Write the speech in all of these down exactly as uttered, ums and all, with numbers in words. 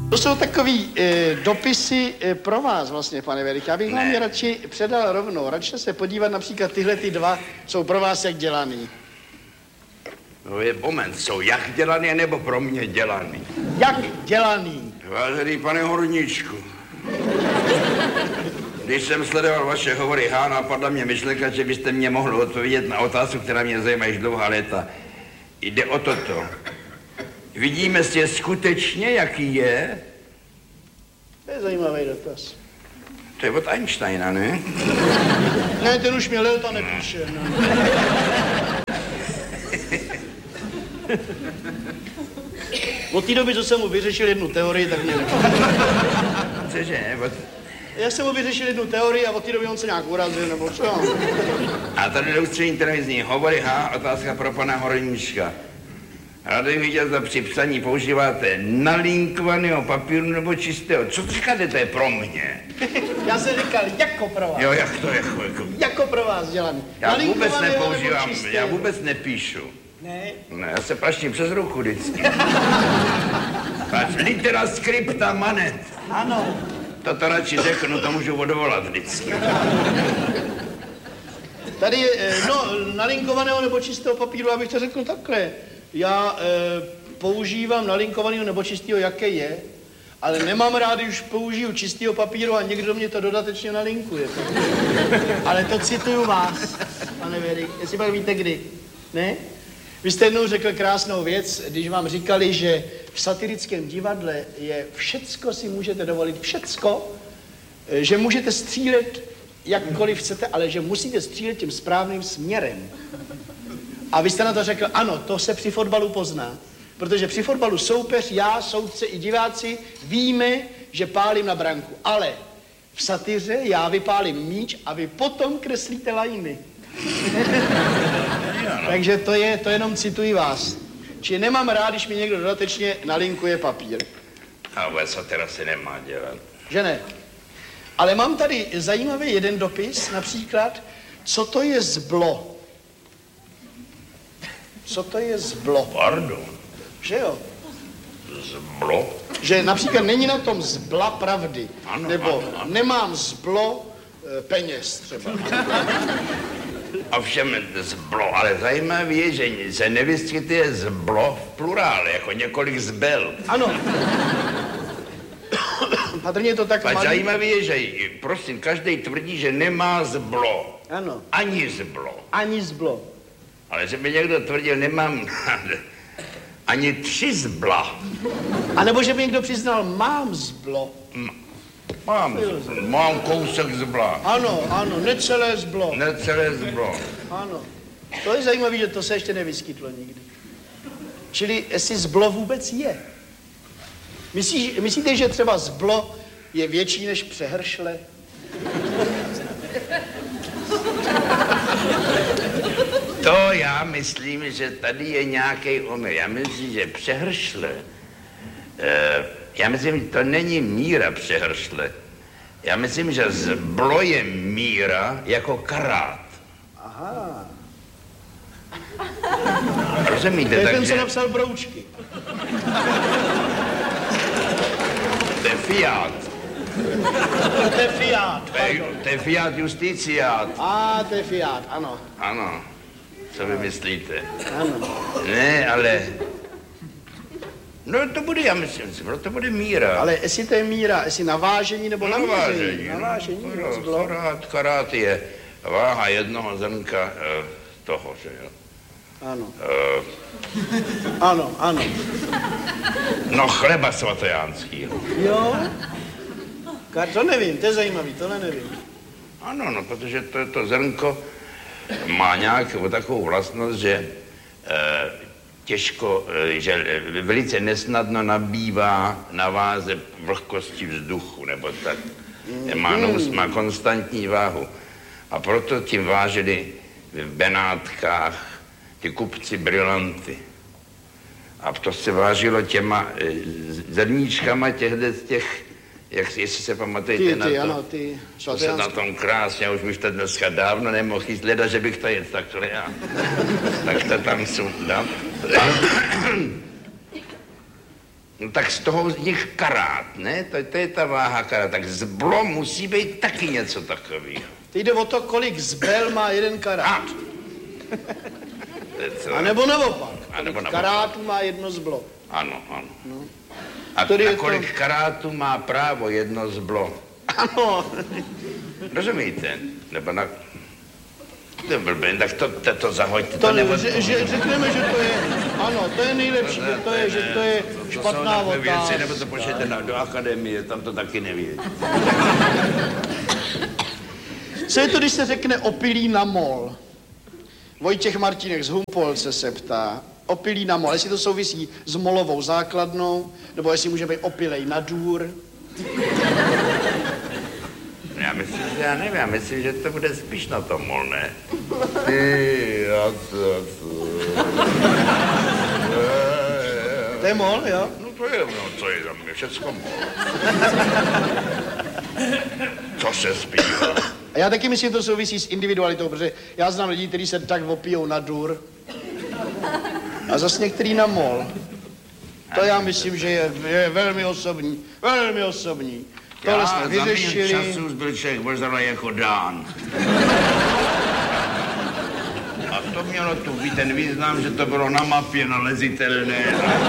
To jsou takový e, dopisy e, pro vás vlastně, pane Werich. Já bych vám je radši předal rovnou. Radši se podívat například tyhle ty dva, jsou pro vás jak dělaný. No je moment, jsou jak dělaný, nebo pro mě dělaný? Jak dělaný? Vážený pane Horníčku, když jsem sledoval vaše hovory H, napadla mě myšlenka, že byste mě mohl odpovědět na otázku, která mě zajímá již dlouhá léta. Jde o toto. Vidíme si skutečně, jaký je? To je zajímavý dotaz. To je od Einsteina, ne? Ne, ten už mě léta nepíše. No. Od té doby, co jsem mu vyřešil jednu teorii, tak mě nepíše. Cože? Od... Já jsem mu vyřešil jednu teorii a od té doby on se nějak urazil, nebo co? A tady do ústřední televizní hovory H, otázka pro pana Horníčka. Rád bych viděl, zda při psaní používáte nalinkovaného papíru nebo čistého. Co to říkáte, to je pro mě? Já jsem říkal, jako pro vás. Jo, jak to je? Jako, jako pro vás dělaný. Já vůbec nepoužívám, já vůbec nepíšu. Ne? Ne, já se praštím přes ruku vždycky. Pač litera scripta manet. Ano. Toto radši řeknu, to můžu odvolat vždycky. Tady je, no, nalinkovaného nebo čistého papíru, abych to řekl takhle. Já e, používám nalinkovaného nebo čistého, jaké je, ale nemám rád, když už použiju čistého papíru a někdo mě to dodatečně nalinkuje. Ale to cituju vás, pane Werich, jestli pak víte kdy, ne? Vy jste jednou řekl krásnou věc, když vám říkali, že v satirickém divadle je všecko si můžete dovolit, všecko, že můžete střílet jakkoliv chcete, ale že musíte střílet tím správným směrem. A vy jste na to řekl, ano, to se při fotbalu pozná. Protože při fotbalu soupeř, já, soudce i diváci víme, že pálím na branku. Ale v satyře já vypálím míč a vy potom kreslíte lajny. Takže to je, to jenom cituji vás. Či nemám rád, když mi někdo dodatečně nalinkuje papír. A vůbec satira se nemá dělat. Že ne? Ale mám tady zajímavý jeden dopis, například, co to je zblo. Co to je zblo? Pardon. Že jo? Zblo? Že například není na tom zbla pravdy. Ano, nebo ano, ano. nemám zblo e, peněz třeba. Ovšem zblo, ale zajímavé je, že se nevyskytuje zblo v plurále, jako několik zbel. Ano. Patrně to tak A malý... zajímavé je, že prosím, každý tvrdí, že nemá zblo. Ano. Ani zblo. Ani zblo. Ale že by někdo tvrdil, nemám ani tři zbla. A nebo že by někdo přiznal, mám zblo. Mám, mám kousek zbla. Ano, ano, necelé zblo. Necelé zblo. Ano. To je zajímavé, že to se ještě nevyskytlo nikdy. Čili jestli zblo vůbec je. Myslí, myslíte, že třeba zblo je větší než přehršle? To já myslím, že tady je nějaký omyl. Já myslím, že přehršle, eh, já myslím, že to není míra přehršle. Já myslím, že zblo je míra jako karát. Aha. Rozumíte, to je takže... ten, co napsal broučky. To je Fiat. To je Fiat, To je, to je Fiat Justiciat. A, to je Fiat, ano. Ano. Co vy myslíte? Ano. Ne, ale... No to bude, já myslím, to bude míra. Ale jestli to je míra, jestli navážení nebo no, navážení? Navážení, Navážení, no, karát, karát je váha jednoho zrnka uh, toho, že jo? Ano. Uh, ano, ano. no chleba svatojánskýho. Jo? To nevím, to je zajímavý, tohle nevím. Ano, no, protože to, to zrnko má nějakou takovou vlastnost, že uh, těžko, že velice nesnadno nabývá na váze vlhkosti vzduchu, nebo tak. Má, mm. má konstantní váhu. A proto tím vážili v Benátkách ty kupci brilanty. A to se vážilo těma zrníčkama těchde z těch, jak, jestli se pamatujete ty, na ty, to, ano, ty to se na tom krásně, už bych to dneska dávno nemohl jít, leda, že bych to jet takhle já. Tak to tam jsou, dám. No tak z toho z nich karát, ne? To, to je ta váha karát. Tak zblo musí být taky něco takového. Teď jde o to, kolik zbel má jeden karát. A, a nebo naopak. A nebo naopak. Karátů má jedno zblo. Ano, ano. No. A na kolik to... karátů má právo jedno zblo? Ano. Rozumíte? Nebo na... To je blbý, tak to, to, to zahoďte. To, to nebo... že, že, řekneme, že to je, ano, to je nejlepší, že to je, že to je špatná otázka. Nebo to pošlete do akademie, tam to taky nevědí. Co je to, když se řekne opilý na mol? Vojtěch Martínek z Humpolce se ptá, opilý na mol, jestli to souvisí s molovou základnou, nebo jestli může být opilej na důr. Já myslím, že já nevím, já myslím, že to bude spíš na to mol, ne? Ty, já co, já co. To je mol, jo? No to je, no to je za mě všecko mol. Co se zpívá? A já taky myslím, že to souvisí s individualitou, protože já znám lidi, kteří se tak opijou na dur. A zase některý na mol. To já myslím, že je, je velmi osobní, velmi osobní. Tohle jsme vyřešili. Já za času byl člověk možná jako Dán. A to mělo tu ten význam, že to bylo na mapě nalezitelné.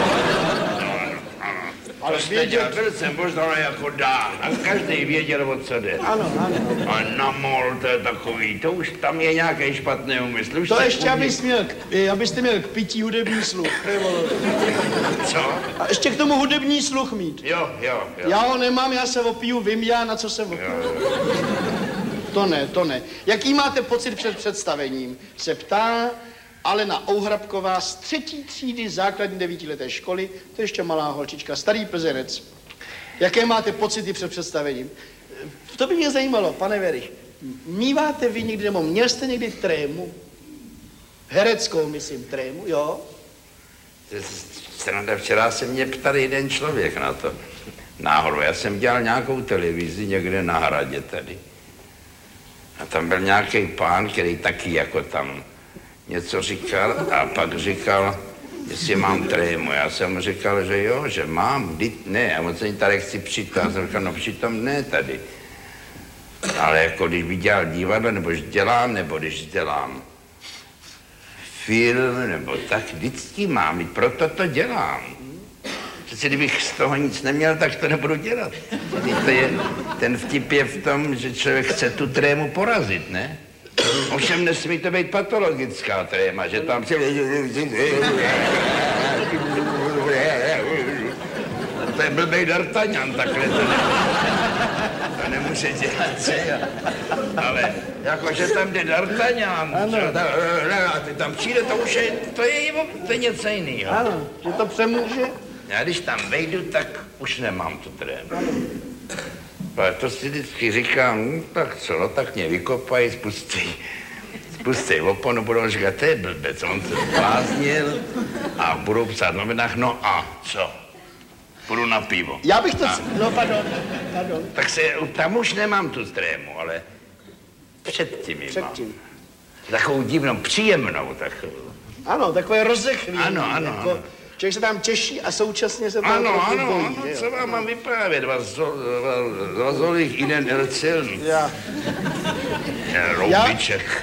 Ale vědět... byl jsem možná jako Dán a každý věděl, o co jde. Ano, ano. A na mol, to je takový, to už tam je nějaký špatný úmysl. To ještě, abys měl, abyste měl k pití hudební sluch. Co? A ještě k tomu hudební sluch mít. Jo, jo, jo. Já ho nemám, já se opiju, vím já, na co se opiju. Jo, jo. To ne, to ne. Jaký máte pocit před představením? Se ptá Alena Ouhrabková z třetí třídy základní devítileté školy, to je ještě malá holčička, starý Plzenec. Jaké máte pocity před představením? To by mě zajímalo, pane Verich. Míváte vy někdy, nebo měl jste někdy trému? Hereckou, myslím, trému, jo? Sranda, včera se mě ptal jeden člověk na to. Náhodou, já jsem dělal nějakou televizi někde na Hradě tady. A tam byl nějaký pán, který taky jako tam něco říkal a pak říkal, jestli mám trému. Já jsem mu říkal, že jo, že mám, vždyť ne. A on se tady chci přijít. A jsem říkal, no přitom ne tady. Ale jako když bych dělal divadlo, nebo když dělám, nebo když dělám film, nebo tak, vždycky mám, proto to dělám. Přece kdybych z toho nic neměl, tak to nebudu dělat. To je, ten vtip je v tom, že člověk chce tu trému porazit, ne? Ovšem nesmí to být patologická tréma, že tam si... To je blbej D'Artagnan, takhle to, ne... to nemůže dělat, že? Ale jakože tam jde D'Artagnan, a ty tam přijde, to už je, to je, to je něco jiného. Ano, že to přemůže. Já když tam vejdu, tak už nemám tu trému. A to si vždycky říkám, no, tak co, no, tak mě vykopají, spustí, spustí oponu, budou říkat, to je blbec, on se zbláznil a budou psát v novinách, no a co? Půjdu na pivo. Já bych to... A, no, pardon, pardon. Tak se, tam už nemám tu trému, ale předtím ji mám. Předtím. Takovou divnou, příjemnou takovou. Ano, takové rozechvění. Ano, ano, jako, ano. Člověk se tam těší a současně se tam ano, trochu ano, bojí. ano, co vám mám vyprávět, vás rozolích jeden ercel. Já. Roubiček.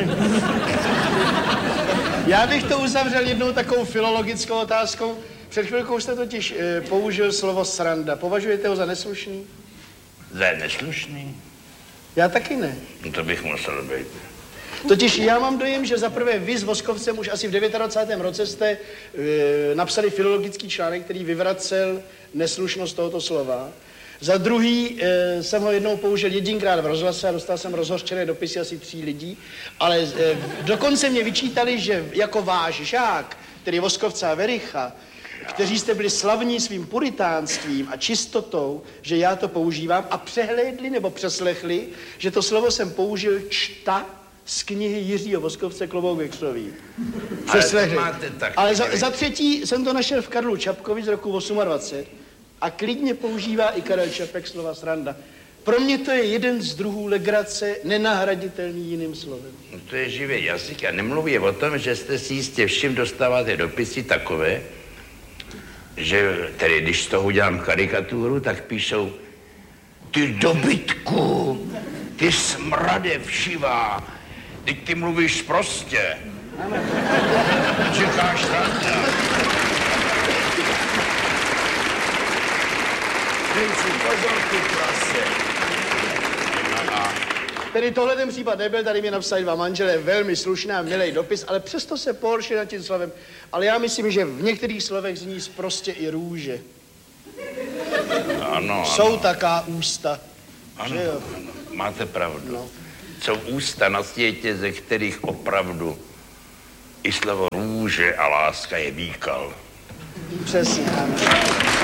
Já bych to uzavřel jednou takovou filologickou otázkou. Před chvilkou jste totiž e, použil slovo sranda. Považujete ho za neslušný? Za neslušný? Já taky ne. No to bych musel být. Totiž já mám dojem, že za prvé vy s Voskovcem už asi v dvacátém devátém roce jste e, napsali filologický článek, který vyvracel neslušnost tohoto slova. Za druhý e, jsem ho jednou použil jedinkrát v rozhlase a dostal jsem rozhořčené dopisy asi tří lidí, ale e, dokonce mě vyčítali, že jako váš žák, tedy Voskovce a Vericha, kteří jste byli slavní svým puritánstvím a čistotou, že já to používám a přehlédli nebo přeslechli, že to slovo jsem použil čta z knihy Jiřího Voskovce Klobouk Vexlový. Přeslechli. Ale, Ale za, za třetí jsem to našel v Karlu Čapkovi z roku dvacet osm a klidně používá i Karel Čapek slova sranda. Pro mě to je jeden z druhů legrace, nenahraditelný jiným slovem. No to je živý jazyk a nemluví o tom, že jste si jistě všim dostáváte dopisy takové, že tedy když z toho udělám karikaturu, tak píšou ty dobytku, ty smrade všivá, teď ty mluvíš prostě. Čekáš randa. Dej si pozor, ty prase. Tedy tohle ten případ nebyl, tady mi napsali dva manželé, velmi slušný a milý dopis, ale přesto se pohoršili nad tím slovem. Ale já myslím, že v některých slovech zní prostě i růže. Ano, Jsou ano. taká ústa. Ano, že jo? ano, máte pravdu. No. Jsou ústa na světě, ze kterých opravdu i slovo růže a láska je výkal. Přesně, ano.